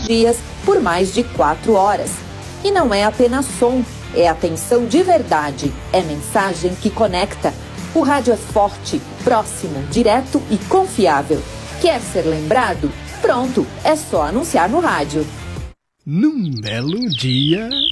os dias por mais de 4 horas. E não é apenas som, é atenção de verdade, é mensagem que conecta. O rádio é forte, próximo, direto e confiável. Quer ser lembrado? Pronto, é só anunciar no rádio. Num belo dia...